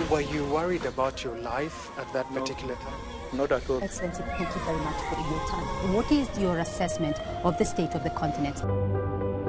Were you worried about your life at that particular time? Not at all. Excellency, thank you very much for your time. What is your assessment of the state of the continent?